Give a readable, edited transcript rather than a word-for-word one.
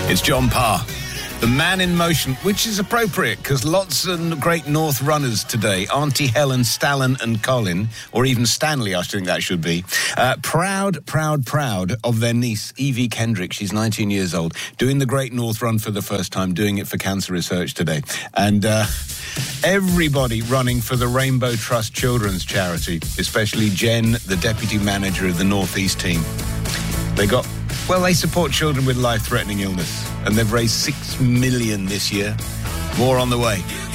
It's John Parr, the man in motion, which is appropriate because lots of great North runners today, Auntie Helen, Stalin and Colin, or even Stanley, I think that should be, proud of their niece, Evie Kendrick. She's 19 years old, doing the Great North Run for the first time, doing it for cancer research today. And everybody running for the Rainbow Trust Children's Charity, especially Jen, the deputy manager of the North East team. They support children with life-threatening illness, and they've raised $6 million this year. More on the way.